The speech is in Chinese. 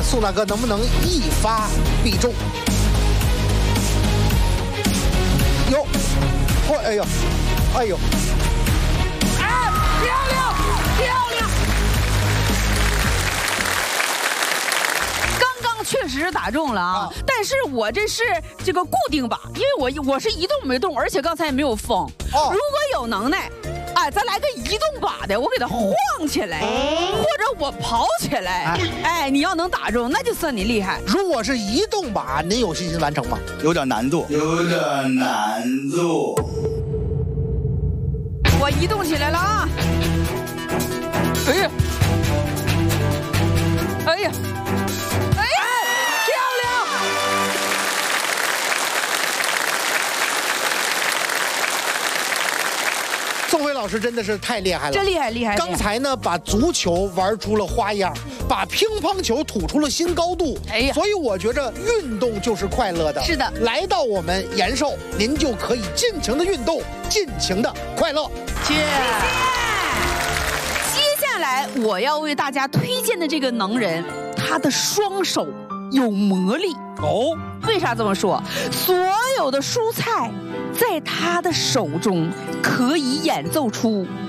宋大哥能不能一发必中？有，哎呦，哎呦， 哎，漂亮，漂亮！刚刚确实打中了啊，但是我这是这个固定靶，因为我是一动没动，而且刚才也没有风。如果有能耐。哎，咱来个移动靶的，我给它晃起来，或者我跑起来。哎，你要能打中，那就算你厉害。 如果是移动靶，您有信心完成吗？ 有点难度，有点难度。 我移动起来了啊！哎呀，哎呀，哎呀，漂亮！ 宋辉老师真的是太厉害了， 真厉害厉害！ 刚才呢，把足球玩出了花样，把乒乓球吐出了新高度。哎呀，所以我觉着运动就是快乐的。 是的， 来到我们延寿，您就可以尽情的运动，尽情的快乐。 谢谢。接下来我要为大家推荐的这个能人，他的双手有魔力哦。为啥这么说？所有的蔬菜在他的手中可以演奏出